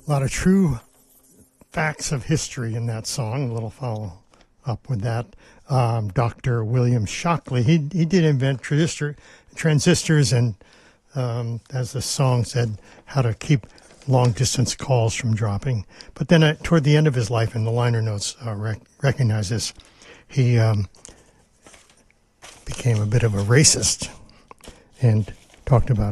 A lot of true facts of history in that song. A little follow up with that. Dr. William Shockley, he did invent transistors and, as the song said, how to keep long-distance calls from dropping. But then toward the end of his life, and the liner notes recognize this, he became a bit of a racist and talked about,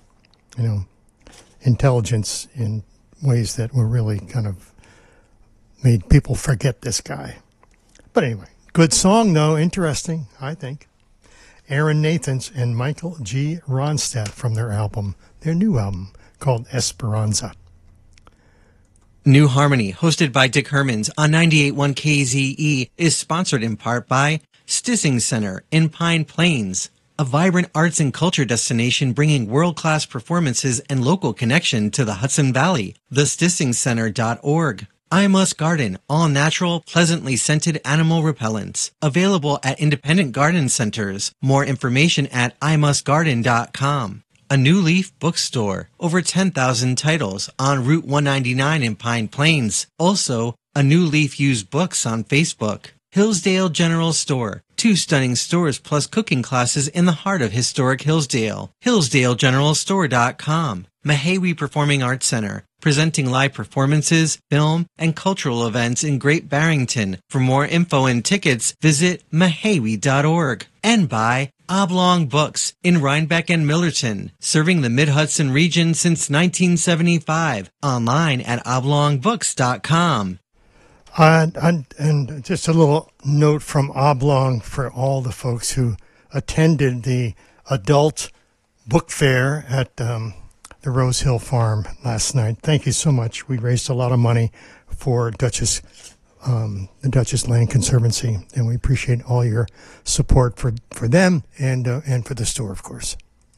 intelligence in ways that were really kind of made people forget this guy. But anyway, good song, though. Interesting, I think. Aaron Nathans and Michael G. Ronstadt from their new album called Esperanza. New Harmony, hosted by Dick Hermans on 98.1 KZE, is sponsored in part by Stissing Center in Pine Plains, a vibrant arts and culture destination bringing world-class performances and local connection to the Hudson Valley. TheStissingCenter.org. I Must Garden, all natural, pleasantly scented animal repellents. Available at independent garden centers. More information at imustgarden.com. A New Leaf bookstore. Over 10,000 titles on Route 199 in Pine Plains. Also, A New Leaf used books on Facebook. Hillsdale General Store. 2 stunning stores plus cooking classes in the heart of historic Hillsdale. HillsdaleGeneralStore.com. Mahawi Performing Arts Center, presenting live performances, film, and cultural events in Great Barrington. For more info and tickets, visit mahawi.org. And by Oblong Books in Rhinebeck and Millerton, serving the Mid-Hudson region since 1975. Online at oblongbooks.com. And just a little note from Oblong for all the folks who attended the adult book fair at the Rose Hill Farm last night. Thank you so much. We raised a lot of money for the Dutchess Land Conservancy, and we appreciate all your support for them and for the store, of course.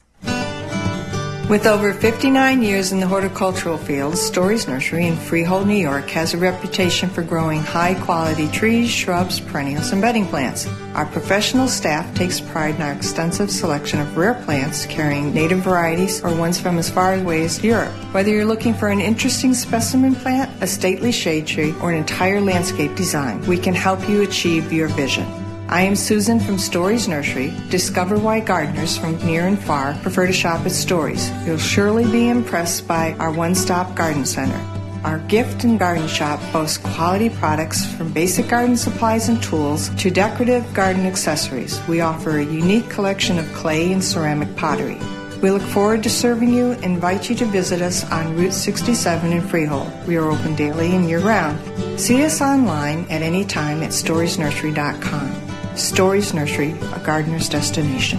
With over 59 years in the horticultural field, Stories Nursery in Freehold, New York has a reputation for growing high-quality trees, shrubs, perennials, and bedding plants. Our professional staff takes pride in our extensive selection of rare plants carrying native varieties or ones from as far away as Europe. Whether you're looking for an interesting specimen plant, a stately shade tree, or an entire landscape design, we can help you achieve your vision. I am Susan from Stories Nursery. Discover why gardeners from near and far prefer to shop at Stories. You'll surely be impressed by our one-stop garden center. Our gift and garden shop boasts quality products from basic garden supplies and tools to decorative garden accessories. We offer a unique collection of clay and ceramic pottery. We look forward to serving you and invite you to visit us on Route 67 in Freehold. We are open daily and year-round. See us online at any time at storiesnursery.com. Stories Nursery, a gardener's destination.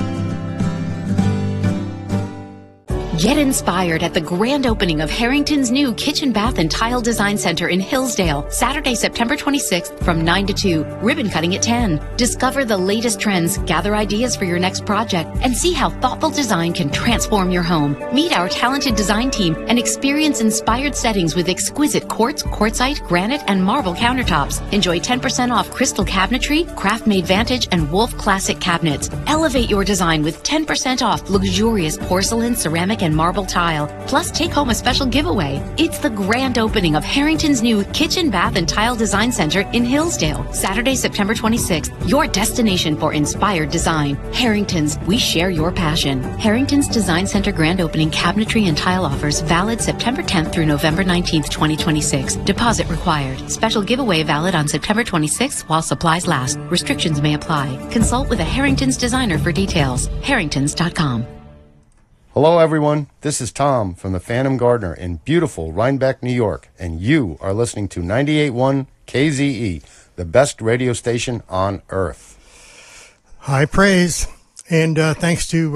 Get inspired at the grand opening of Harrington's new Kitchen, Bath, and Tile Design Center in Hillsdale, Saturday, September 26th from 9 to 2, ribbon cutting at 10. Discover the latest trends, gather ideas for your next project, and see how thoughtful design can transform your home. Meet our talented design team and experience inspired settings with exquisite quartz, quartzite, granite, and marble countertops. Enjoy 10% off crystal cabinetry, craft-made Vantage, and Wolf Classic cabinets. Elevate your design with 10% off luxurious porcelain, ceramic, and marble tile. Plus, take home a special giveaway. It's the grand opening of Harrington's new Kitchen, Bath, and Tile Design Center in Hillsdale, Saturday, September 26th. Your destination for inspired design. Harrington's, we share your passion. Harrington's Design Center grand opening cabinetry and tile offers valid September 10th through November 19th, 2026. Deposit required. Special giveaway valid on September 26th while supplies last. Restrictions may apply. Consult with a Harrington's designer for details. Harringtons.com. Hello, everyone. This is Tom from the Phantom Gardener in beautiful Rhinebeck, New York, and you are listening to 98.1 KZE, the best radio station on earth. High praise. And thanks to,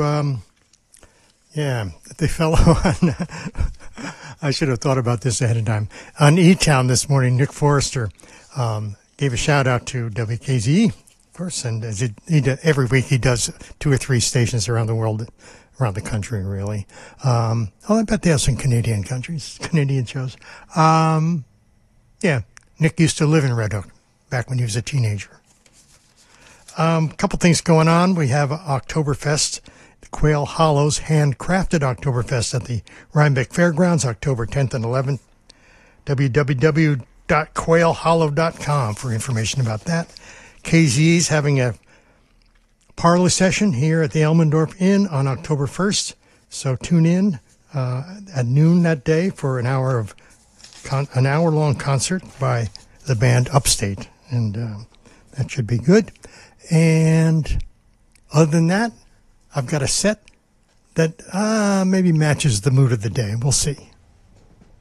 the fellow on, I should have thought about this ahead of time, on E-Town this morning, Nick Forrester, gave a shout-out to WKZE, of course, and as every week he does 2 or 3 stations around the world, around the country, really. I bet they have some Canadian shows. Nick used to live in Red Hook back when he was a teenager. A couple things going on. We have Oktoberfest, the Quail Hollows Handcrafted Oktoberfest at the Rhinebeck Fairgrounds, October 10th and 11th. www.quailhollow.com for information about that. KZE's having a parlor session here at the Elmendorf Inn on October 1st. So tune in at noon that day for an hour-long concert by the band Upstate. And that should be good. And other than that, I've got a set that maybe matches the mood of the day. We'll see.